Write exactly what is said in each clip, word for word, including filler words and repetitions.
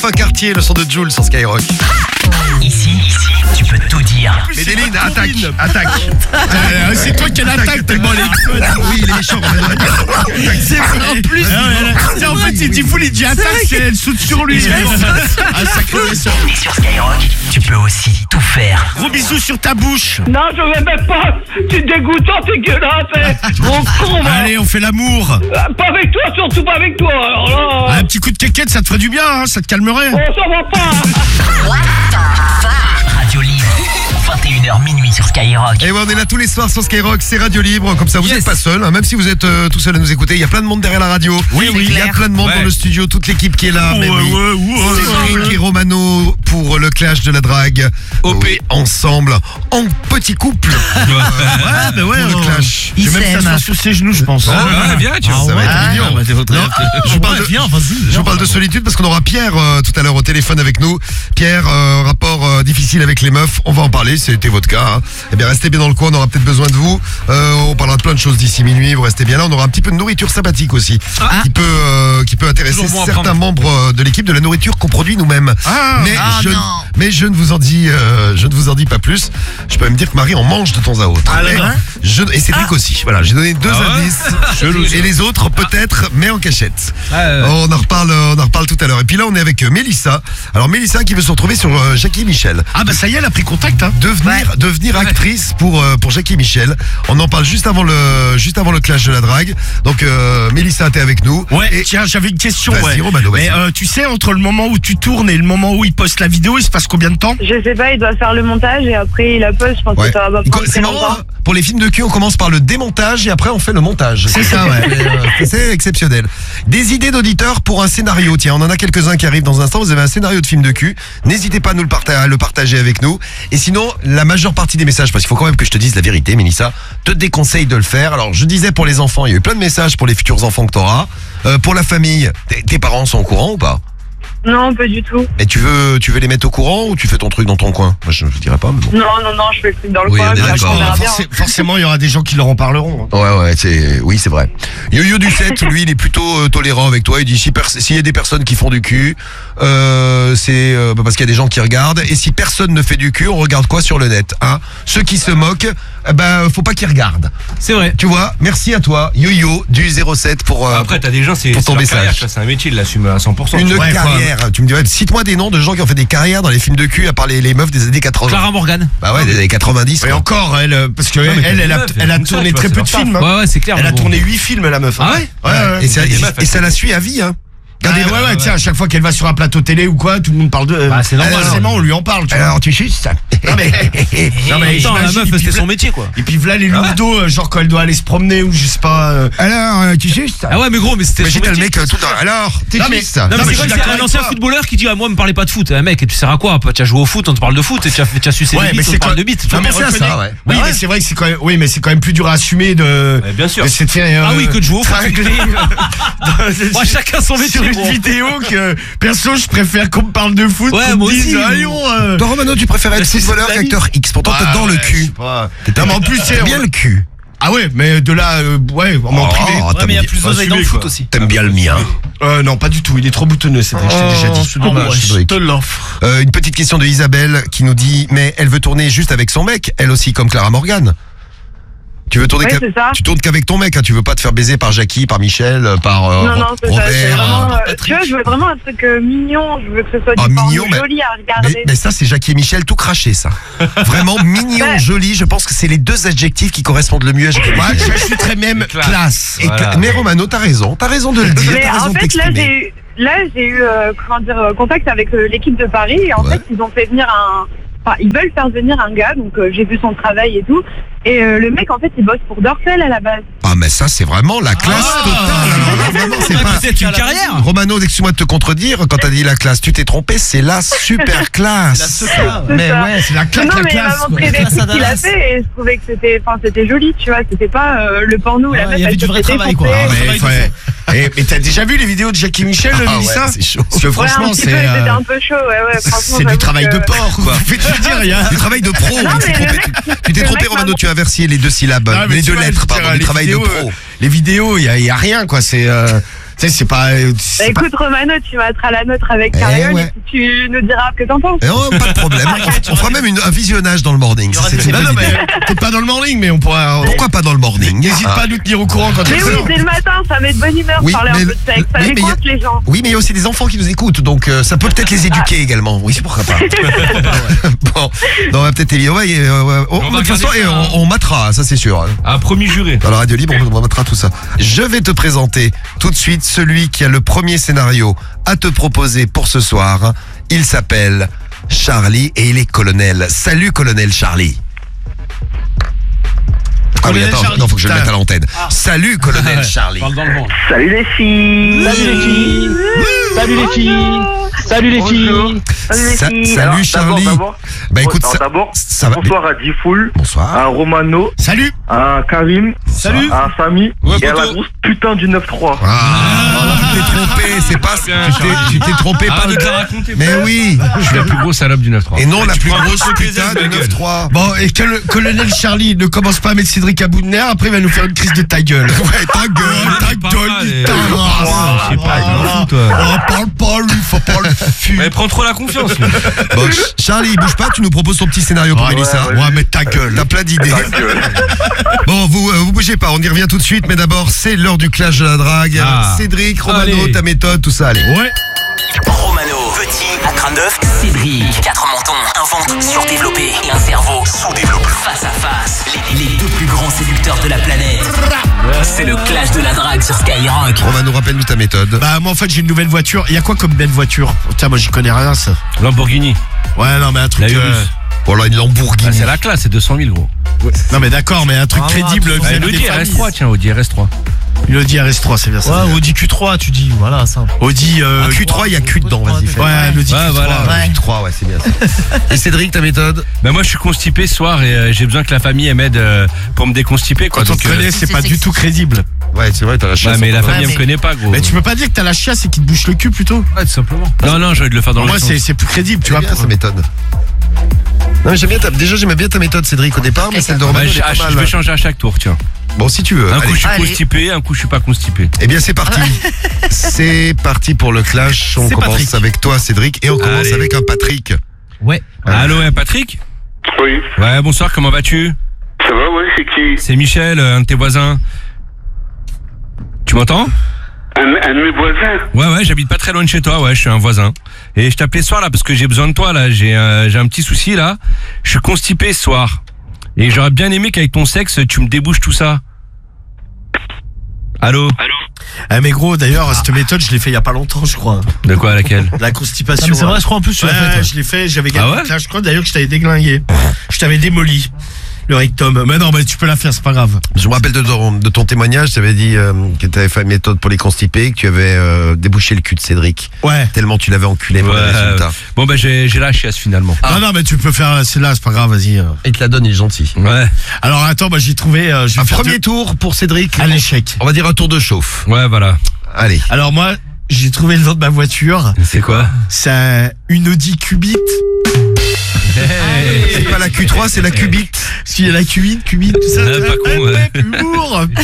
Enfin Cartier, le son de Jules sur Skyrock. Ici, ici, tu peux tout dire. Médéline, attaque, attaque. Euh, c'est toi qui l'attaque tellement les codes. Oui, il est méchant. C'est en plus. C'est en fait, il dit fou, il dit attaque, c'est elle saute sur lui. Un sacré méchant. Et sur Skyrock, tu peux aussi tout faire. Gros bisous sur ta bouche. Non, je vais même pas. Tu es dégoûtant, t'es gueulasse. Gros con, va. Allez, on fait l'amour. Pas avec toi, surtout pas avec toi. Alors là. Un petit coup de quéquette, ça te ferait du bien, hein, ça te calmerait. Oh, ça va pas. Radio Libre, vingt et une heures minuit sur Skyrock. Et ouais, on est là tous les soirs sur Skyrock, c'est Radio Libre, comme ça vous n'êtes pas seul, hein, même si vous êtes euh, tout seul à nous écouter, il y a plein de monde derrière la radio. Oui, oui, il y a plein de monde ouais. dans le studio, toute l'équipe qui est là. Ouais, mais oui. ouais, ouais, Cédric ouais. et Romano pour le clash de la drague. O P. Oui, ensemble, en petit couple. Ouais, bah ouais, pour le on- clash. Je vais même s'asseoir sur ses genoux, je pense. Ah, viens, tu ça va être mignon. bah, t'es votre- Non, je vous parle de, viens, vas-y. je vous parle de solitude parce qu'on aura Pierre euh, tout à l'heure au téléphone avec nous. Pierre, euh, rapport euh, difficile avec les meufs, on va en parler, c'était votre cas. Hein. Eh bien, restez bien dans le coin, on aura peut-être besoin de vous. Euh, on parlera de plein de choses d'ici minuit, vous restez bien là. On aura un petit peu de nourriture sympathique aussi, Ah. qui peut euh, qui peut intéresser Toujours bon à certains prendre. membres euh, de l'équipe, de la nourriture qu'on produit nous-mêmes. Ah, mais, ah, je, non. mais je ne vous en dis, euh, je ne vous en dis pas plus. Je peux même dire que Marie en mange de temps à autre. Ah, là, Mais hein je, et Cédric aussi. Voilà, j'ai donné deux Ah ouais indices. Et les autres peut-être, mais en cachette. ouais. On en reparle, on en reparle tout à l'heure. Et puis là, on est avec euh, Mélissa. Alors Mélissa qui veut se retrouver sur euh, Jackie Michel. Ah bah ça y est, elle a pris contact, hein. Devenir, devenir actrice pour euh, pour Jackie Michel. On en parle juste avant le juste avant le clash de la drague. Donc euh, Mélissa, t'es avec nous. Ouais, Et tiens, j'avais une question, Vas-y, ouais. Romano, vas-y. Mais euh, tu sais, entre le moment où tu tournes et le moment où il poste la vidéo, il se passe combien de temps? Je sais pas, il doit faire le montage et après il la poste. Je pense Ouais. que ça va pas prendre C'est très marrant, longtemps. hein. Pour les films de cul, on commence par le démontage et après on fait le montage. C'est ça, ouais. Euh, C'est exceptionnel. Des idées d'auditeurs pour un scénario. Tiens, on en a quelques-uns qui arrivent dans un instant. Vous avez un scénario de film de cul. N'hésitez pas à nous le, parta- à le partager avec nous. Et sinon, la majeure partie des messages, parce qu'il faut quand même que je te dise la vérité, Mélissa, te déconseille de le faire. Alors, je disais pour les enfants, il y a eu plein de messages pour les futurs enfants que t'auras. Euh, pour la famille, tes, tes parents sont au courant ou pas? Non, pas du tout. Et tu veux, tu veux les mettre au courant ou tu fais ton truc dans ton coin? Moi, je, je dirais pas, mais bon. Non, non, non, je fais le truc dans le Oui, coin. on est puis après, d'accord. on verra bien. Forcé- forcément, il y aura des gens qui leur en parleront. Ouais, ouais, c'est, oui, c'est vrai. Yo-Yo du sept, lui, il est plutôt euh, tolérant avec toi. Il dit si pers- s'il y a des personnes qui font du cul, euh, c'est euh, bah, parce qu'il y a des gens qui regardent. Et si personne ne fait du cul, on regarde quoi sur le net, hein? Ceux qui se moquent, eh ben, faut pas qu'ils regardent. C'est vrai. Tu vois? Merci à toi, Yo-Yo du zéro sept pour euh, Après, t'as des gens, c'est pour c'est ton leur message. carrière, ça, c'est un métier, ils l'assument à cent pour cent. une Ouais, carrière. Tu me dirais, cite-moi des noms de gens qui ont fait des carrières dans les films de cul à part les, les meufs des années quatre-vingts. Clara Morgan. Bah ouais, des années quatre-vingt-dix. Et quoi. encore, elle, euh, parce que Non, mais elle, t'as elle, des a, meufs, elle a comme ça, tourné tu vois, très c'est peu leur de taf. films. hein. Ouais, ouais, c'est clair. Elle a mais bon. tourné huit films, la meuf. hein. Ah ouais Ouais, ouais. Et ça, des et- meufs, et ça la suit à vie, hein. Ah, Regardez, ouais, ouais, ouais. tiens, à chaque fois qu'elle va sur un plateau télé ou quoi, tout le monde parle de. euh, Bah, c'est normal. Forcément, on lui en parle, tu vois. Alors, tu suces ça? Non, mais. Non, mais Attends, la j'imagine, meuf, et puis c'était voilà- son métier, quoi. Et puis voilà les lourdeaux, euh, genre quand elle doit aller se promener ou je sais pas. euh, Alors, euh, tu suces ça? Ah ouais, mais gros, mais c'était son Imagine t'as le métier. mec euh, tout le temps. Alors, t'es Non, mais- suisse ça? Non, mais mais c'est je comme suis si d'accord un avec ancien toi. footballeur qui dit ah, moi me parlez pas de foot. Eh, mec, tu sers à quoi? Tu as joué au foot, on te parle de foot, et tu as, tu as sucé Ouais, des mais bites, on c'est te parle quoi- de bites. Non, Faut mais penser à reconnais- ça, ouais. Oui, Bah mais ouais. c'est vrai que c'est quand même, oui, mais c'est quand même plus dur à assumer de. Ouais, bien sûr. de s'être fait, euh, Ah oui, que de jouer au foot. tringler, euh, Ouais, chacun son sur métier. une gros. vidéo que perso je préfère qu'on me parle de foot. Ouais, qu'on me moi dise, aussi. allons, euh, Toi, Romano, tu préfères être c'est footballeur la vie. qu'acteur X. Pourtant, t'es ah, dans le ouais, je cul. sais pas. Non, mais en plus, c'est T'aimes bien le cul. Ah ouais, mais de là, euh, ouais, en Oh, privé. t'aimes mais il y a bien- plus d'oseille dans le assumer, foot quoi. aussi. T'aimes bien le mien. Euh, non, pas du tout. Il est trop boutonneux, c'est vrai. Je t'ai déjà dit. c'est dommage, Cédric. l'offre. Euh, une petite question de Isabelle qui nous dit mais elle veut tourner juste avec son mec, elle aussi comme Clara Morgan. Tu veux tourner Ouais, qu'à- c'est ça. tu tournes qu'avec ton mec, hein, tu veux pas te faire baiser par Jackie, par Michel, par euh, Non, non, c'est ça. C'est Robert. vraiment. euh, euh, tu vois, je veux vraiment un truc euh, mignon. Je veux que ce soit Ah, du porno mignon, mais- joli à mais, regarder. mais ça c'est Jackie et Michel tout craché ça. Vraiment mignon, Ouais. joli, je pense que c'est les deux adjectifs qui correspondent le mieux à Jackie et Moi, Michel. je suis très même classe. Et Voilà. cla- Mais Romano, t'as raison, t'as raison de le dire, Mais t'as raison en de fait, là, t'exprimer. j'ai eu, là, j'ai eu euh, comment dire, euh, contact avec euh, l'équipe de Paris. Et en Ouais. fait, ils ont fait venir un. Enfin, ils veulent faire venir un gars. Donc, euh, j'ai vu son travail et tout. Et euh, le mec, en fait, il bosse pour Dorcel à la base. Ah mais ça c'est vraiment la classe Ah. totale. Alors là, vraiment, c'est Ah, pas... peut-être une carrière. Romano, excuse-moi de te contredire, quand t'as dit la classe, tu t'es trompé, c'est la super classe. Mais ça. ouais, c'est la claque, non, la mais il m'a classe. quoi. montré des Classe trucs à qu'il a Dallas. fait et je trouvais que c'était, enfin, c'était joli, tu vois. C'était pas euh, le porno où la Ouais, meuf il y avait elle du se vrai fait travail, quoi. défoncer. Ah, mais, ouais. Et, mais t'as déjà vu les vidéos de Jackie Michel, Ah ouais, Mélissa? c'est chaud. Parce que Ouais, franchement, un petit c'est. peu, euh, c'était un peu chaud, ouais, ouais. Franchement, C'est du j'avoue travail que- de porc, quoi. Fais-tu dire, il y a. Du travail de pro. Non, tu t'es mais le trompé, mec- tu- tu t'es le trompé, mec Romano, m'a- tu as versé les deux syllabes, Non, mais les tu deux vois, lettres, je veux dire, pardon, du les travail de vidéos, pro. euh, Les vidéos, il y a, il y a rien, quoi. C'est. euh, Tu sais, c'est pas. euh, c'est Bah pas- écoute Romano, tu mettras la nôtre avec Eh Carriole ouais. et puis tu nous diras ce que t'en penses. Eh oh, pas de problème. On, on fera même une- un visionnage dans le morning. Ça, c'est une Non, bonne non, idée. mais peut-être pas dans le morning, mais on pourra. Pourquoi pas dans le morning? N'hésite Ah. pas à nous tenir au courant quand Mais tu oui, sors. dès le matin, ça met de bonne humeur Oui, de parler mais un le- peu de sexe. Ça oui, les mais coince les gens. Oui, mais il y a aussi des enfants qui nous écoutent, donc euh, ça peut peut-être les éduquer également. Oui, c'est pourquoi pas. Bon, non, on va peut-être Élie. Ouais, euh, ouais, on- On de va toute façon, regarder et ça, hein. on, on matera, ça c'est sûr. Un promis juré. Dans la radio libre, on matera tout ça. Je vais te présenter tout de suite celui qui a le premier scénario à te proposer pour ce soir. Il s'appelle Charlie et il est colonel. Salut colonel Charlie. Ah oui, Colonel attends, Charlie, non, faut que je le putain. mette à l'antenne. Salut colonel Charlie. Parle dans le vent. Salut les filles. Salut les filles. Salut les filles. Salut les filles. Salut les Sa- filles. salut, Alors, Charlie. D'abord, d'abord, Bah écoute, alors, ça, d'abord, ça va. bonsoir à Difool, Bonsoir. à Romano, Salut. à Karim, Salut. à Samy Ouais, et à la poteau. grosse putain du neuf trois. Ah, tu t'es trompé, c'est pas Bien, tu t'es- tu t'es trompé Arrête par de le. te la raconter. Mais oui. Je suis la plus grosse salope du neuf trois. Et non la Tu plus prends un grosse gros putain plaisir, du ma gueule. neuf trois. Bon, et que le colonel Charlie ne commence pas à mettre Cédric à bout de nerfs, après il va nous faire une crise de ta gueule. Ouais, ta gueule. Ta c'est pas gueule, mal, putain. et- Ah, Je sais pas, ah, il m'en ah, fout, toi. ah, parle pas, lui, faut pas le fuir. Mais prends trop la confiance. lui. Bon, Ch- Charlie, bouge pas, tu nous proposes ton petit scénario pour Ouais, Mélissa. ouais, Ouais, mais ta gueule. T'as plein d'idées. Ta gueule. Bon, vous, euh, vous bougez pas, on y revient tout de suite, mais d'abord, c'est l'heure du clash de la drague. Ah. Cédric, Romano, Allez. ta méthode, tout ça, allez. Ouais. Romano, petit, à crâne d'œuf, Cédric, quatre mentons, un ventre surdéveloppé et un cerveau sous-développé. Face à face, les, les deux plus grands séducteurs de la planète. C'est le clash de la drague sur Skyrock. Romano, rappelle-nous ta méthode. Bah, moi, en fait, j'ai une nouvelle voiture. Il y a quoi comme belle voiture? Putain, moi, j'y connais rien, ça. Lamborghini. Ouais, non, mais un truc. La Urus. euh, Bon, alors, une Ah, Lamborghini. c'est la classe, c'est deux cent mille gros. Non, mais d'accord, mais un truc Ah, crédible. tu- vous Ah, avez Audi des R S familles. trois, tiens, Audi R S trois. Une Audi R S trois, c'est bien ça. Ouais, Audi Q trois, tu dis, voilà, simple. Audi. Euh, Un Q trois, il y a Q dedans, vas-y, fais. Ouais, l'Audi Ouais, Q trois. voilà. ouais. Q trois, ouais, c'est bien ça. Et Cédric, ta méthode? Ben moi je suis constipé ce soir et euh, j'ai besoin que la famille elle m'aide euh, pour me déconstiper quoi. Quand on Donc, te euh, connaît, c'est C'est pas du sexy. tout crédible. Ouais, c'est vrai, t'as la ouais, chance. mais la encore. famille Ouais, elle me mais- connaît pas gros. Mais tu peux pas dire que t'as la chiasse et qu'il te bouche le cul plutôt. Ouais, tout simplement. Non non, j'ai envie de le faire dans Pour le moi, c'est c'est plus crédible, tu C'est vois. bien pour- sa méthode. Non, mais j'aime bien ta... Déjà, j'aimais bien ta méthode, Cédric, au départ, mais celle de Romano, Bah, elle je, est ah, pas je mal. vais changer à chaque tour tiens. Bon, si tu veux. Un allez. coup je suis Allez. constipé, un coup je suis pas constipé. Eh bien, c'est parti. C'est parti pour le clash. On C'est commence Patrick. avec toi, Cédric, et on commence Allez. avec un Patrick. Ouais. Allô hein, Patrick. Oui, Ouais bonsoir, comment vas-tu? ça va, ouais, c'est qui? C'est Michel, euh, un de tes voisins. Tu m'entends? Un, un de mes voisins. Ouais ouais, j'habite pas très loin de chez toi, ouais, je suis un voisin. Et je t'appelais ce soir là parce que j'ai besoin de toi là, j'ai euh, j'ai un petit souci là. Je suis constipé ce soir. Et j'aurais bien aimé qu'avec ton sexe, tu me débouches tout ça. Allô? Ah, mais gros, d'ailleurs, cette méthode, je l'ai fait il y a pas longtemps, je crois. De quoi, laquelle? La Ah, constipation. mais c'est hein. vrai, je crois en plus, tu Ouais, l'as fait. toi. je l'ai fait, j'avais gagné. Ah ouais Là, je crois d'ailleurs que je t'avais déglingué. Je t'avais démoli le rectum. Mais non, mais tu peux la faire, c'est pas grave. Je me rappelle de ton, de ton témoignage, tu avais dit euh, que tu avais fait une méthode pour les constipés, que tu avais euh, débouché le cul de Cédric. Ouais. Tellement tu l'avais enculé pour Ouais, les résultats. Bon bah j'ai j'ai la chiasse finalement. Non, non, mais tu peux faire celle-là, c'est pas grave, vas-y. Il te la donne, il est gentil. Ouais, Alors attends, bah, j'ai trouvé. euh, je vais Un faire premier deux- tour pour Cédric. à l'échec. On va dire un tour de chauffe. ouais voilà. Allez. Alors moi, j'ai trouvé le nom de ma voiture. C'est quoi? C'est une Audi Qubit. C'est pas la Q trois, c'est la Qubit. Si il y a la Qubit, Qubit, tout ça. Ouais, pas con, ouais. Humour. La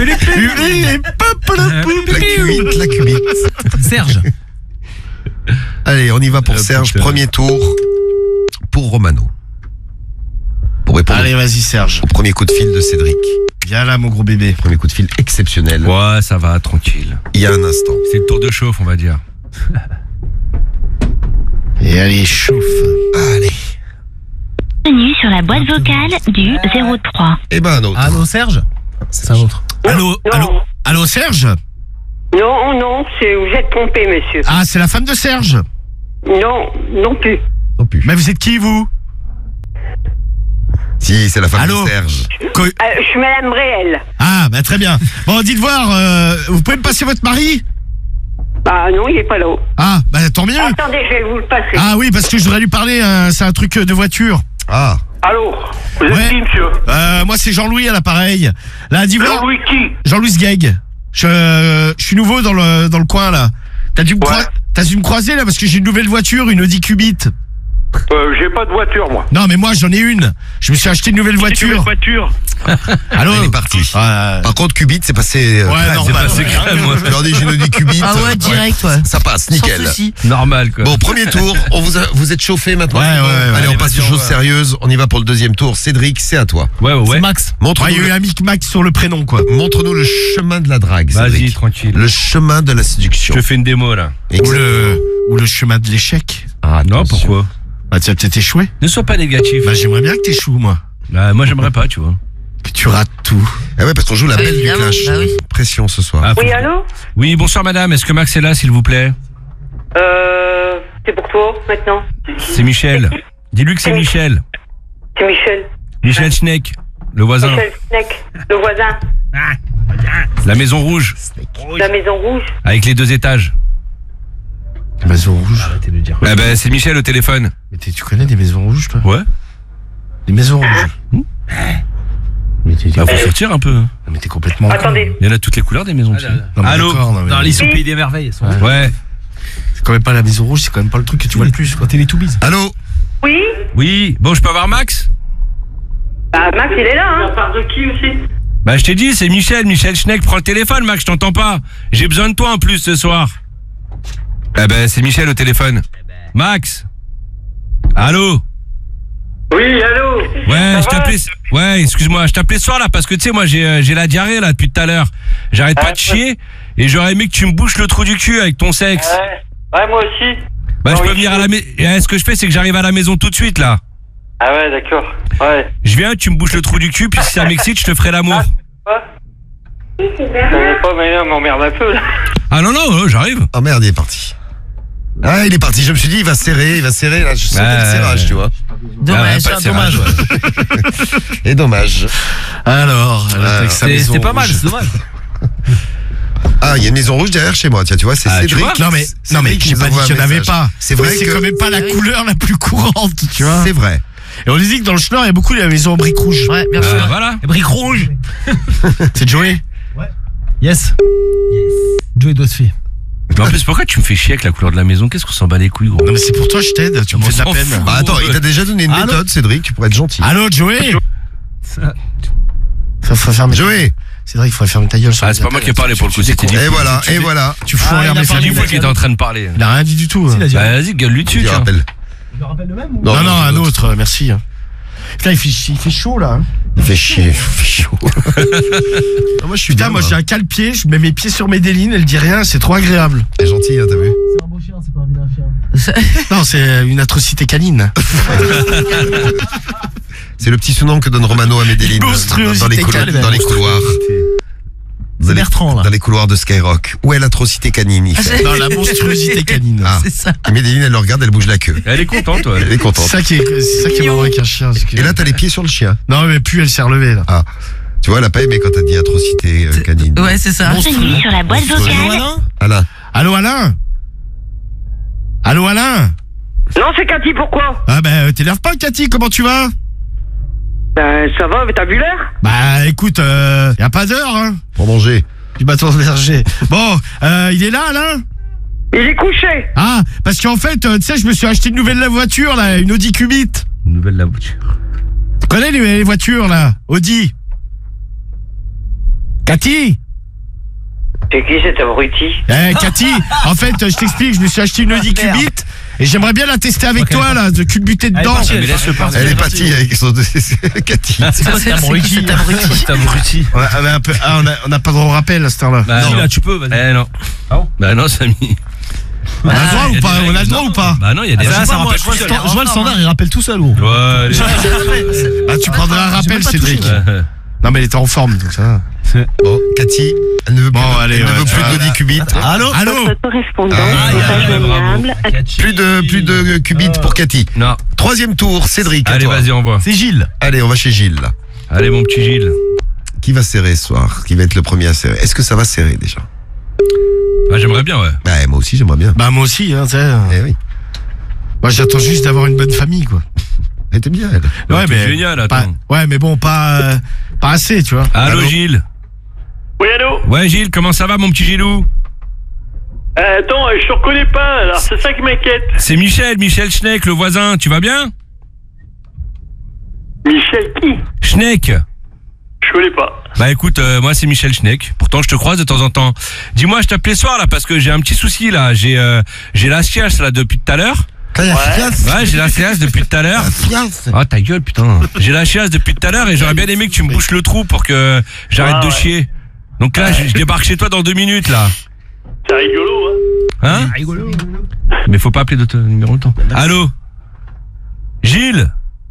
Qubit, la Qubit. Serge. Allez, on y va pour Euh, Serge. putain. Premier tour pour Romano. Pour répondre Allez, vas-y, Serge. au premier coup de fil de Cédric. Viens là, mon gros bébé. Premier coup de fil exceptionnel. Ouais, ça va, tranquille. Il y a un instant. C'est le tour de chauffe, on va dire. Et allez, chauffe. Allez. Bienvenue sur la boîte vocale du zéro trois. Et ben un autre. Allô, Serge? C'est un autre. Allô, allô, allô, Serge? Non, non, c'est, vous êtes trompé, monsieur. Ah, c'est la femme de Serge. Non, non plus. Non plus. Mais vous êtes qui, vous? Si, c'est la femme Allô de Serge. Co- Euh, je suis Madame Réel. Ah, bah très bien. Bon, dites voir, euh, vous pouvez me passer votre mari? Bah non, il est pas là. Ah, bah tant mieux. Attendez, je vais vous le passer. Ah oui, parce que je voudrais lui parler, euh, c'est un truc de voiture. Ah. Allô? Vous êtes Ouais. qui, monsieur? Euh, moi, c'est Jean-Louis à l'appareil. Là, dis voir. Jean-Louis qui? Jean-Louis Gag. Je, euh, je suis nouveau dans le, dans le coin, là. T'as dû me, Ouais. croi- t'as dû me croiser, là, parce que j'ai une nouvelle voiture, une Audi Qubit. Euh, j'ai pas de voiture, moi. Non, mais moi, j'en ai une. Je me suis acheté une nouvelle voiture. voiture. Allô? Il est parti. Ouais. Par contre, Qubit, c'est passé. euh, Ouais, crème. normal. C'est passé crème, moi. Je leur dis, j'ai une Qubit. Ah ouais, direct, ouais. Ça passe, nickel. Sans souci. Normal, quoi. Bon, premier tour. On vous, a- vous êtes chauffé maintenant. Ouais, ouais, ouais. Allez, on Allez, passe sur vas-y, choses on va. sérieuses. On y va pour le deuxième tour. Cédric, c'est à toi. Ouais, ouais, ouais. Max. Montre-nous Ouais, il y a eu le, un micmac sur le prénom, quoi. montre-nous le chemin de la drague, Vas-y, Cédric. tranquille. Le chemin de la séduction. Je te fais une démo, là. Ou Exact. le, ou le chemin de l'échec. Ah, non, attention. pourquoi? Bah, tu vas peut-être échouer. Ne sois pas négatif. Bah, j'aimerais bien que t'échoues, moi. Bah, moi, j'aimerais pas, tu vois. Que tu rates tout. Ah ouais, parce qu'on joue la Ah, belle du évidemment, clash. bah oui. Pression ce soir. Ah, faut- Oui, allô Oui, bonsoir, madame. Est-ce que Max est là, s'il vous plaît? Euh. C'est pour toi, maintenant. C'est Michel. Dis-lui que c'est Michel. C'est Michel. Michel Schneck, le voisin. Michel Snack, le voisin. La maison rouge, La maison rouge. avec les deux étages. Maison rouge. Ah bah, c'est Michel au téléphone. Mais t'es- tu connais des maisons rouges, toi? Ouais. Des maisons rouges. Mais t'es, Bah, faut sortir un peu. non, mais t'es complètement. con. Attendez. Il y en a toutes les couleurs des maisons. tu sais. Non, mais Allô? d'accord, non, mais- Dans les sous pays des merveilles. elles sont- Ouais. Ouais. C'est quand même pas la maison rouge, c'est quand même pas le truc que tu vois le plus, quoi. Télétoobies. Allô? Oui Oui. Bon, je peux avoir Max? Bah, Max, il est là, hein. Par de qui aussi Bah, je t'ai dit, c'est Michel. Michel Schneck, prends le téléphone, Max, je t'entends pas. J'ai besoin de toi en plus ce soir. Ah bah, c'est Michel au téléphone. Max? Allô? Oui, allô. Ouais, Ça je va t'appelais. Ouais, excuse-moi, je t'appelais ce soir là parce que tu sais, moi j'ai euh, j'ai la diarrhée là depuis tout à l'heure. J'arrête Ah, pas de chier et j'aurais aimé que tu me bouches le trou du cul avec ton sexe. Ouais. Ouais, moi aussi. Bah, je Ah peux oui. venir à la maison. Ce que je fais, c'est que j'arrive à la maison tout de suite là. Ah ouais, d'accord. Ouais. Je viens, tu me bouches le trou du cul, puis si ça m'excite, je te ferai l'amour. Je savais pas, mais là, m'emmerde un peu, là. Ah non, non, non, j'arrive. Oh merde, il est parti. Ah, il est parti. Je me suis dit, il va serrer, il va serrer. Là, je sentais Ouais, le serrage, ouais. tu vois. Dommage, Ah ouais, pas de dommage. serrage, Et dommage. Alors, elle Ah, attaque sa C'était maison c'était pas mal, rouge. c'est dommage. Ah, il y a une maison rouge derrière chez moi. Tiens, tu vois, c'est Ah, tu Cédric. vois Non mais, Cédric non mais qui j'ai nous pas dit envoie qu'il n'y en un avait message. pas. C'est vrai Mais c'est que- quand même pas la Oui. couleur la plus courante, tu vois. C'est vrai. Et on dit que dans le Schnorr, il y a beaucoup de la maison en briques rouges. Ouais, bien Euh, sûr. voilà. Et briques rouges. C'est Joey. Yes. Joey doit se faire. Mais en plus, pourquoi tu me fais chier avec la couleur de la maison? Qu'est-ce qu'on s'en bat les couilles, gros? Non mais c'est pour toi, je t'aide. Tu me On fais de la s'en peine. fout. Bah, attends, il t'a déjà donné une Allô méthode, Cédric. Tu pourrais être gentil. Allô, Joey. Ça, faut fermer. Joey. Cédric, il faudrait fermer ta gueule. sur Ah, les c'est pas moi appels. qui ai parlé pour le coup, c'était Et Diffoul. voilà, et voilà. Tu fous Ah, rien il a mes parlé familles. Diffoul qui était en train de parler. Il a rien dit du tout. hein. dit. Bah, vas-y, gueule-lui dessus, Tu tiens. rappelles. Je rappelle le même ou... Non, non, un autre, euh, merci. Putain, il fait, il fait chaud là. hein. Il fait chier, il fait chaud. Non, moi, je suis Putain, bien, moi j'ai un cale-pied, je mets mes pieds sur Medellin, elle dit rien, c'est trop agréable. C'est gentil, hein, t'as vu? C'est un beau chien, c'est pas un vilain chien. Non, c'est une atrocité canine. C'est le petit surnom que donne Romano à Medellin. Une euh, monstruosité dans, les coulo- canine. dans les couloirs. Dans C'est les- Bertrand, là. Dans les couloirs de Skyrock. Où est l'atrocité canine, il fait. Non, la monstruosité canine. Ah. C'est ça. Et Medellin, elle le regarde, elle bouge la queue. Elle est contente, toi. Elle est C'est contente. ça qui est, c'est ça qui est marrant avec un chien. c'est que- Et là, t'as les pieds sur le chien. Non, mais plus elle s'est relevée là. Ah. Tu vois, elle a pas aimé quand t'as dit atrocité euh, canine. Ouais, c'est ça. Bienvenue sur la boîte vocale. Alain. Allô Alain. Allô Alain. Non, c'est Cathy, pourquoi Ah ben euh, t'énerve pas Cathy, comment tu vas? Ben, ça va, mais t'as bu l'air Bah écoute, euh, y a pas d'heure hein. Pour manger. Du bâton de berger. Bon, euh, il est là Alain? Il est couché. Ah, parce qu'en fait, euh, tu sais, je me suis acheté une nouvelle voiture là, une Audi Qubit. Une nouvelle la voiture. Tu connais les, les voitures là, Audi? Cathy? C'est qui cet abruti? Eh Cathy, en fait, je t'explique, je me suis acheté une Audi Qubit et j'aimerais bien la tester avec toi là, de culbuter dedans. partie, mais laisse-le partir. Elle est partie avec son. Cathy. C'est quoi cet abruti? Cet abruti. C'est abruti. On a, on a un peu, ah, on a, on a pas de rappel à cette heure-là. Bah, non. Là, tu peux, vas-y. Eh non. Bah non, Samy. On a le droit il y ou a pas? des On a le règles, droit non. ou pas? Bah non, il y a des Ah, ça, règles. ça, moi, je vois le stand- je vois le standard, il rappelle tout seul, gros. Ouais, allez. Bah tu prendras un J'ai rappel même pas Cédric. touché, Ouais. Non mais elle était en forme donc ça va. Bon, Cathy, elle ne veut plus, Bon, allez, elle ne ouais, veut tu plus vois, d'Audi Qubit. Allô? Allô? Votre correspondant Ah, n'est yeah, pas yeah, joignable. Plus de, plus de Qubit pour Cathy. Non. Troisième tour, Cédric. à Allez, toi. vas-y, envoie. C'est Gilles. Allez, on va chez Gilles. là. Allez, mon petit Gilles. Qui va serrer ce soir? Qui va être le premier à serrer? Est-ce que ça va serrer déjà? Ah, j'aimerais bien, ouais. Bah, moi aussi, j'aimerais bien. Bah moi aussi hein, tu sais. Eh oui. Moi j'attends juste d'avoir une bonne famille quoi. Elle était bien, elle. Ouais, mais génial, pas, attends. ouais mais bon pas euh, pas assez tu vois. Allô, Allô Gilles. Oui, allô? Ouais, Gilles, comment ça va, mon petit Gilou? Euh, attends, je te reconnais pas, alors c'est ça qui m'inquiète. C'est Michel, Michel Schneck, le voisin, tu vas bien? Michel qui? Schneck. Je connais pas. Bah écoute, euh, moi c'est Michel Schneck. Pourtant je te croise de temps en temps. Dis-moi, je t'appelais ce soir là parce que j'ai un petit souci là. J'ai euh, j'ai la chiasse là depuis tout à l'heure. T'as la chiasse? Ouais, j'ai la chiasse depuis tout à l'heure. La chiasse? Ah ta gueule putain. J'ai la chiasse depuis tout à l'heure et j'aurais bien aimé que tu me bouches le trou pour que j'arrête Ah, de ouais. chier. Donc là, je, je débarque chez toi dans deux minutes là. C'est rigolo, hein. Hein? Mais faut pas appeler d'autres numéros le temps. Allô? Gilles?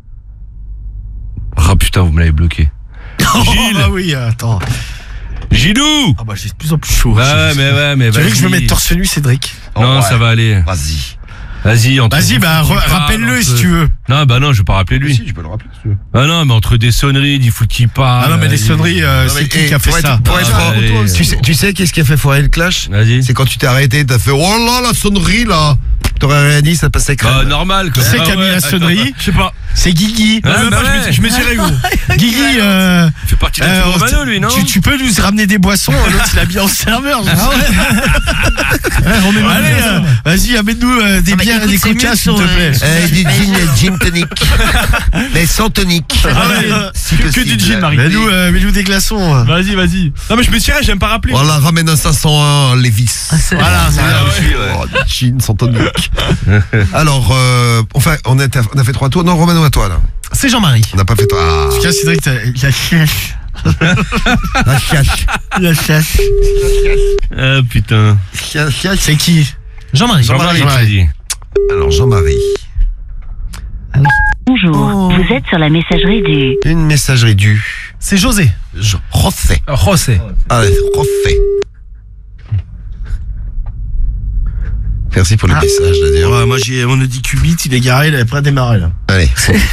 Oh putain, vous me l'avez bloqué. Gilles. Ah oui, attends. Gilou. Ah bah j'ai de plus en plus chaud. Ouais, mais ouais, mais Tu veux vas-y. que je me mette torse nu, Cédric? Non, Oh, ça ouais. va aller. Vas-y. Vas-y, entre Vas-y, bah dis re- pas, rappelle-le entre- si tu veux. Non, bah non, je vais pas rappeler lui. Si, tu peux le rappeler si tu veux. Ah non, mais entre des sonneries, il faut qu'il parle. Ah non, mais les sonneries, euh, Non, mais, c'est qui eh, qui a fait pour être- ça? Pour être Ah, franc, allez. tu sais, tu sais qu'est-ce qui a fait foirer le clash? Vas-y. C'est quand tu t'es arrêté, t'as fait oh là la sonnerie là. T'aurais rien dit, ça passait crème. Bah, normal, quoi. Tu sais Ah qui a mis ouais, la sonnerie? Je sais pas. C'est Guigui. Ah, bah ouais. Je me suis gros. Guigui, euh, Il fait partie de euh, la Romano, lui, non? tu, tu peux nous ramener des boissons? L'autre, il a bien en serveur. Ah ouais. Allez, euh, vas-y, amène-nous euh, des Ah, mais bières et écoute, des c'est mieux coca, s'il sur, te plaît. euh, Eh, du gin, gin tonic. Mais sans tonic. Ah ouais. Si Que- que possible. du gin, Marie. Mets-nous euh, mets-nous des glaçons. Vas-y, vas-y. Non, mais je me tirais, j'aime pas rappeler. Voilà, ramène un cinq cent un Levis. Voilà, c'est Voilà, bien. aussi, ouais. Oh, du gin sans tonic. Alors, euh, enfin, on a, on a fait trois tours. Non, Romano, à toi, là. C'est Jean-Marie. On n'a pas fait trois. Ah, En tout cas, Cédric, t'as la chiache. la chiache. La chiache. Ah, putain. Chiache, chiache. C'est qui? Jean-Marie. Jean-Marie, Jean-Marie. tu dis. Alors, Jean-Marie. Bonjour, Oh. vous êtes sur la messagerie du... Une messagerie du. C'est José. Je- José. José. Allez, José. Merci pour le Ah. message, d'ailleurs. Ouais, moi, j'ai mon Audi Q huit, il est garé, il est prêt à démarrer, là. Allez.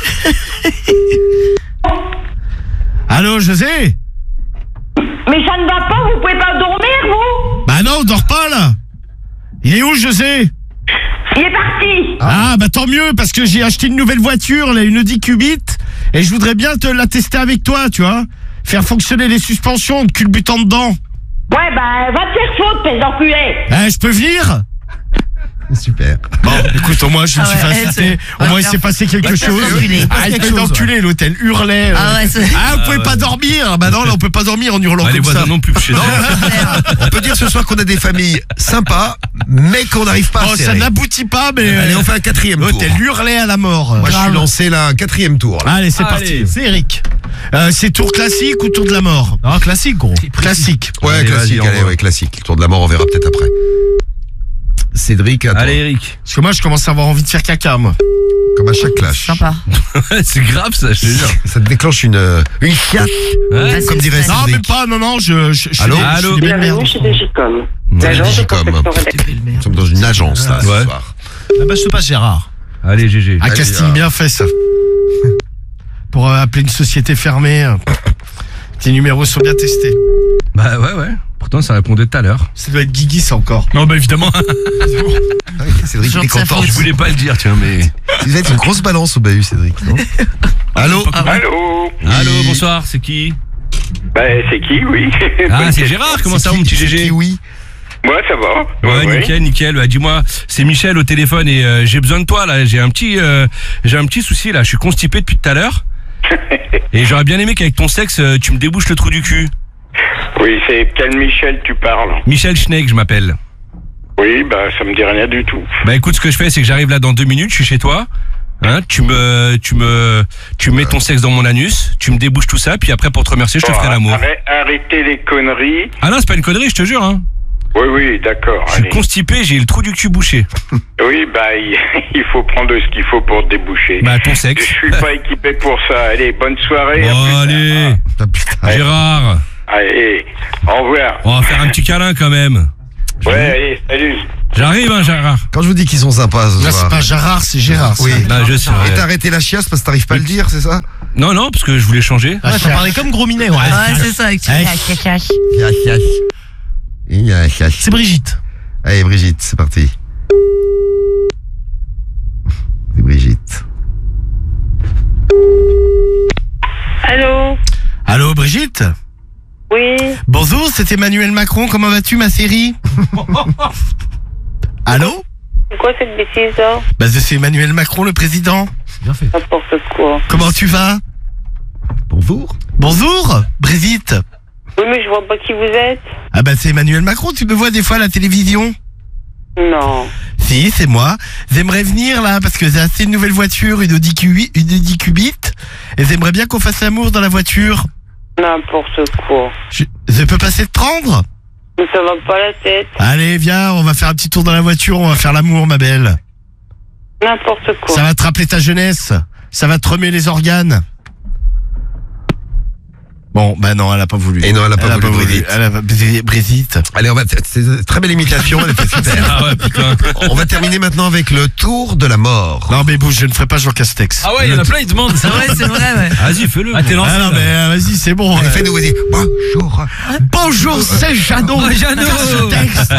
Allô, José? Mais ça ne va pas, vous pouvez pas dormir, vous? Bah non, on dort pas, là. Il est où, José? Il est parti. Ah, bah tant mieux, parce que j'ai acheté une nouvelle voiture, là, une Audi Q huit, et je voudrais bien te la tester avec toi, tu vois. Faire fonctionner les suspensions, de culbutant dedans. Ouais, bah, va te faire foutre, pèse d'enculé. Eh, je peux venir? Super. Bon, écoute, au moins, je me Ah suis ouais, fait elle, insulter. c'est- Au moins, il s'est passé quelque Ouais, chose. c'est enculé. Ah, il s'est enculé, l'autre, elle hurlait. euh. Ah ouais, c'est- Ah, vous pouvez pas dormir. Bah non, là, on peut pas dormir en hurlant Ah, les comme voisins ça. non plus chez nous. On peut dire ce soir qu'on a des familles sympas, mais qu'on n'arrive pas Bon, à ça serrer. n'aboutit pas, mais... Allez, on fait un quatrième L'autre, tour. elle hurlait à la mort. Moi, je suis lancé là, un quatrième tour. là. Allez, c'est Allez. parti. C'est Eric. Euh, c'est tour classique ou tour de la mort? Non, classique, gros. Classique. Ouais, Allez, classique, vas-y, allez, envoie. ouais, classique. Le tour de la mort, on verra peut-être après. Cédric, à toi. Allez, Eric. Parce que moi, je commence à avoir envie de faire caca, moi. Comme à chaque clash. Sympa. C'est grave, ça, je te jure. Ça te déclenche une, euh, une chiasse, Ouais. comme dirait Non, Cédric. même pas, non, non, je, je, je suis Allô des- je Allô suis des belles merdes. Bienvenue chez Digicom. Ouais, L'agence de Digicom. protection de- Nous sommes dans une agence là, ce Ouais. soir. Ah bah, je te passe Gérard. Allez, G G. Un Allez, casting là. bien fait, ça. Pour euh, appeler une société fermée. euh, Tes numéros sont bien testés. Bah ouais, ouais. Pourtant, ça répondait tout à l'heure. Ça doit être Guigui, ça encore. Non, bah évidemment. Ah oui, Cédric, il est Genre de sa content. faute. Je voulais pas le dire, tiens, mais. Vous êtes une grosse balance au bahut, Cédric, non? Allô? Allô? Allô, bonsoir, c'est qui? Bah, c'est qui, oui? Ah, c'est Gérard, comment ça va, mon petit C'est G qui, G? oui. Moi, ça va. Ouais, nickel, nickel. Bah, dis-moi, c'est Michel au téléphone et euh, j'ai besoin de toi là. J'ai un petit, euh, j'ai un petit souci là. Je suis constipé depuis tout à l'heure et j'aurais bien aimé qu'avec ton sexe, euh, tu me débouches le trou du cul. Oui, c'est quel Michel tu parles? Michel Schneck, je m'appelle. Oui, bah, ça me dit rien du tout. Bah écoute, ce que je fais, c'est que j'arrive là dans deux minutes. Je suis chez toi. Hein, tu me, tu me, tu mets ton sexe dans mon anus, tu me débouches tout ça, puis après pour te remercier, je te Bon, ferai l'amour. arrête- Arrêtez les conneries. Ah non, c'est pas une connerie, je te jure. Hein. Oui, oui, d'accord. Je suis allez. constipé, j'ai le trou du cul bouché. Oui, bah, il, il faut prendre ce qu'il faut pour te déboucher. Bah ton Je sexe. suis pas équipé pour ça. Allez, bonne soirée. à Bon, plus tard. allez, Ah, putain. Gérard, Allez, au revoir. on va faire un petit câlin quand même. Ouais, allez, salut. J'arrive, hein, Gérard. Quand je vous dis qu'ils sont sympas ce Là, soir. c'est pas Gérard, c'est Gérard. Oui. ça. Bah, je sais. Et t'as arrêté la chiasse parce que t'arrives pas à le dire, c'est ça? Non, non, parce que je voulais changer. Ah, Ouais, t'as parlé comme gros minet, ouais. Ouais, c'est ça. avec- Hey. Il y a la chiasse. Il y a la chiasse. C'est Brigitte. Allez, Brigitte, c'est parti. C'est Brigitte. Allô? Allô, Brigitte? Oui? Bonjour, c'est Emmanuel Macron. Comment vas-tu, ma série? Allô? C'est quoi cette bêtise là? Bah c'est Emmanuel Macron, le président. Bien fait. N'importe quoi. Comment tu vas? Bonjour. Bonjour, Brigitte. Oui, mais je vois pas qui vous êtes. Ah bah c'est Emmanuel Macron, tu me vois des fois à la télévision? Non. Si, c'est moi. J'aimerais venir là parce que j'ai acheté une nouvelle voiture, une Audi Q huit, une Audi Q huit, et j'aimerais bien qu'on fasse l'amour dans la voiture. N'importe quoi. Je, je peux passer te prendre? Mais ça va pas la tête. Allez, viens, on va faire un petit tour dans la voiture, on va faire l'amour, ma belle. N'importe quoi. Ça va te rappeler ta jeunesse. Ça va te remuer les organes. Bon, bah non, elle a pas voulu. Et non, elle a pas elle voulu, Brigitte. Elle a pas Brigitte. Allez, on va. C'est une très belle imitation, elle a fait super. Ah ouais, putain. On va terminer maintenant avec le tour de la mort. Non, mais bouge, je ne ferai pas Jean Castex. Ah ouais, il y en a plein, ils demandent. C'est vrai, c'est vrai, ouais. Vas-y, fais-le. Ah, t'es lancé. Ah non, mais euh, vas-y, c'est bon. Allez, euh. fais-nous, vas-y. Bonjour. Bonjour, c'est Jeannot. Oh, Jeannot. Castex.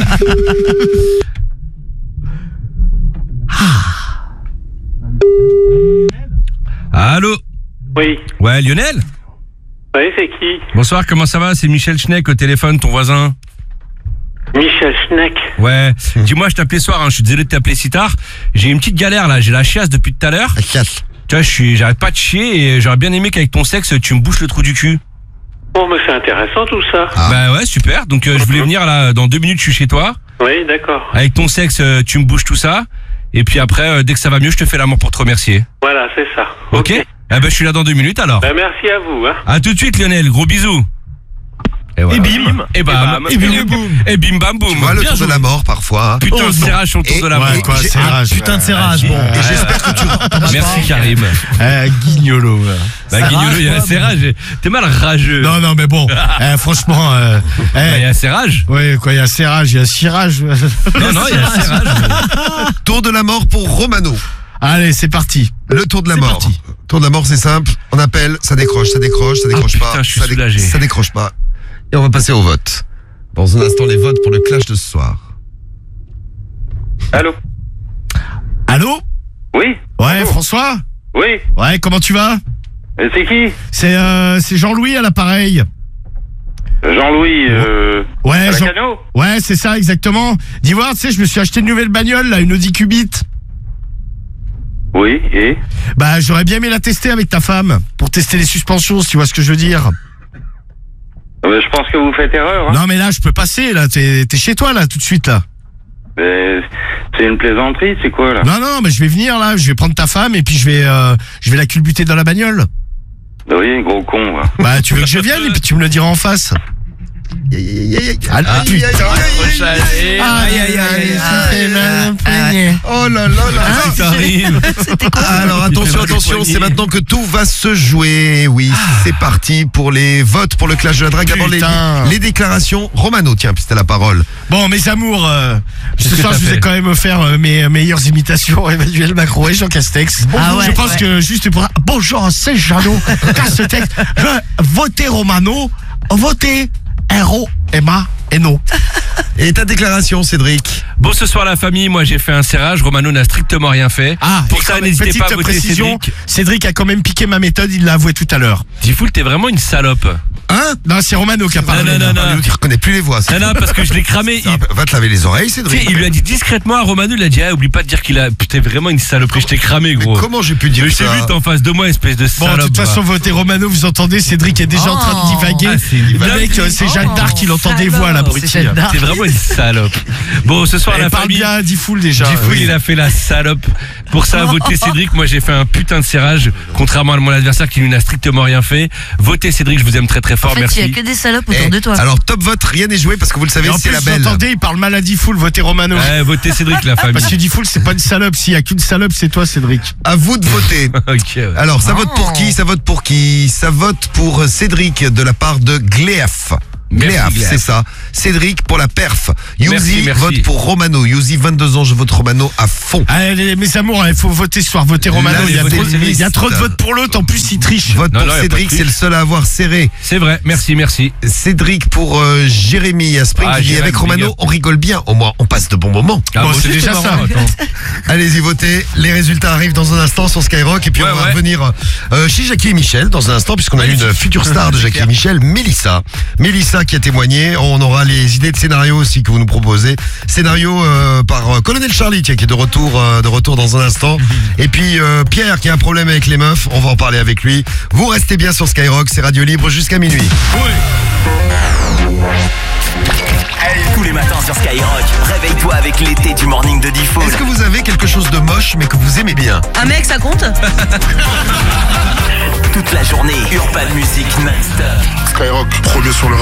Allô? Oui. Ouais, Lionel? Oui, c'est qui? Bonsoir, comment ça va? C'est Michel Schneck au téléphone, ton voisin. Michel Schneck. Ouais. Dis-moi, je t'appelais ce soir, hein. Je suis désolé de t'appeler si tard. J'ai une petite galère là, j'ai la chiasse depuis tout à l'heure. La chiasse. Tu vois, je suis, j'arrête pas de chier et j'aurais bien aimé qu'avec ton sexe, tu me bouches le trou du cul. Bon, mais c'est intéressant tout ça. Ah. Bah ouais, super. Donc euh, je voulais venir là, dans deux minutes, je suis chez toi. Oui, d'accord. Avec ton sexe, euh, tu me bouges tout ça. Et puis après, euh, dès que ça va mieux, je te fais l'amour pour te remercier. Voilà, c'est ça. Ok, Eh ben, je suis là dans deux minutes alors. Ben, merci à vous. Hein. À tout de suite, Lionel. Gros bisous. Et, voilà. Et bim. Et bam. Et bam. Et bim. Et bim bam boum. Tu vois le Bien tour de joué. la mort parfois. hein. Putain, Oh, de non. serrage sur le tour Et- de la ouais, mort. quoi, j'ai- serrage. Putain de serrage, bon. Et j'espère que tu. Merci Karim. Euh, Guignolo. ouais. Bah Ça Guignolo, rage, il y a un quoi, serrage. T'es mal rageux. Non, non, mais bon, euh, franchement, euh, Bah, il y eh, a un serrage. ouais, quoi, il y a serrage, il y a cirage. Non, non, il y a un serrage. Tour de la mort pour Romano. Allez, c'est parti. Le tour de la C'est mort. parti. Tour de la mort, c'est simple. On appelle, ça décroche, ça décroche, ça décroche Ah, pas. putain, je suis ça, dé- soulagé. ça décroche pas. Et on va passer au vote. Dans un instant, les votes pour le clash de ce soir. Allô? Allô? Oui? Ouais, François? Oui? Ouais, comment tu vas? Euh, C'est qui? C'est euh, c'est Jean-Louis à l'appareil. Jean-Louis, euh... Ouais, Jean- Alacano? ouais, c'est ça, exactement. Dis voir, tu sais, je me suis acheté une nouvelle bagnole, là, une Audi Q huit. Oui, et? Bah, j'aurais bien aimé la tester avec ta femme, pour tester les suspensions, si tu vois ce que je veux dire. Euh, je pense que vous faites erreur. Hein. Non, mais là, je peux passer, là, t'es t'es chez toi, là, tout de suite, là. Mais c'est une plaisanterie, c'est quoi là? Non, non, mais je vais venir, là, je vais prendre ta femme, et puis je vais, euh, je vais la culbuter dans la bagnole. Oui, gros con. Va. Bah, tu veux que je vienne, et puis tu me le diras en face. Ah, putain. Aïe, aïe, aïe, ça fait mal au poignet. Oh là là là. Ah, Karim. Alors attention, attention, c'est maintenant que tout va se jouer. Oui, c'est parti pour les votes pour le clash de la drague. D'abord les, Putain. les déclarations. Romano, tiens, puis c'était la parole. Bon, mes amours, euh, ce Qu'est-ce que soir, t'as je vous ai fait quand même offert euh, mes meilleures imitations, Emmanuel Macron et Jean Castex. Ah ouais, je pense ouais. que juste pour... Bonjour, c'est Jeannot Castex. Je- Votez Romano, votez Héros, Emma et non. Et ta déclaration, Cédric? Bon, ce soir, la famille, moi, j'ai fait un serrage. Romano n'a strictement rien fait. Ah, Pour et ça, comme n'hésitez petite pas à voter précision, Cédric. Cédric a quand même piqué ma méthode, il l'a avoué tout à l'heure. Tifoul, t'es vraiment une salope. Hein? Non, c'est Romano qui a parlé. non, non, non. Il reconnaît plus les voix. c'est Non, non, parce que je l'ai cramé. ça. Il, Va te laver les oreilles, tu sais, Cédric. il lui a dit discrètement à Romano, il a dit, ah, oublie pas de dire qu'il a. Putain, t'es vraiment une saloperie, je t'ai cramé, Mais gros. comment j'ai pu dire Mais je t'ai ça? vu, t'es en face de moi, espèce de Bon, salope. de toute façon, va. votez Romano, vous entendez, Cédric est déjà en train de Oh. divaguer. Ah, c'est une le mec, euh, c'est Jeanne d'Arc, il entend des voix, l'abruti. C'est Jeanne d'Arc. T'es vraiment une salope. Bon, ce soir, Elle la parle famille. bien à Difool déjà. Difool, Oui. il a fait la salope. Pour ça, votez Cédric. Moi, j'ai fait un putain de serrage, contrairement à mon adversaire qui lui n'a strictement rien fait. Votez Cédric, je vous aime très très fort, En fait, il y a merci. que des salopes autour Eh, de toi. alors top vote, rien n'est joué parce que vous le savez, Et en c'est plus, la vous belle. entendez, il parle mal à Difool, votez Romano. Ouais, votez Cédric, la famille. Parce que Difool, c'est pas une salope. S'il y a qu'une salope, c'est toi, Cédric. À vous de voter. Ok, ouais. Alors, ça vote pour Oh. qui? Ça vote pour qui? Ça vote pour Cédric de la part de Gléaf. Merci, Gléaf, Gléaf. c'est ça. Cédric pour la perf. Merci, Yuzi merci. vote pour Romano. Yuzi, vingt-deux ans, je vote Romano à fond. Allez, mes amours, il faut voter ce soir, votez Romano. Là, Il y, a les trop, votes il y a trop de listes. votes pour l'autre, en plus, il triche. Vote Non, pour non, y a pas de Cédric, triche. c'est le seul à avoir serré. C'est vrai, merci, merci. Cédric pour euh, Jérémy à Spring. Ah, qui dit Jérémy, avec big Romano, up. on rigole bien. Au moins, on passe de bons moments. Ah, Bon, moi c'est aussi, déjà marrant, ça. attends. Allez-y, votez. Les résultats arrivent dans un instant sur Skyrock. Et puis, Ouais, on va ouais. revenir euh, chez Jackie et Michel dans un instant, puisqu'on a eu une future star de Jackie et Michel, Mélissa. Mélissa Sacha qui a témoigné. On aura les idées de scénario aussi que vous nous proposez. Scénario euh, par euh, Colonel Charlie tiens, qui est de retour, euh, de retour dans un instant. Et puis euh, Pierre qui a un problème avec les meufs. On va en parler avec lui. Vous restez bien sur Skyrock, c'est Radio Libre jusqu'à minuit. Tous les matins sur Skyrock, réveille-toi avec l'été du morning de Diffoul. Est-ce que vous avez quelque chose de moche mais que vous aimez bien? Un mec, ça compte? Toute la journée, Urban Music non-stop. Skyrock, premier sur le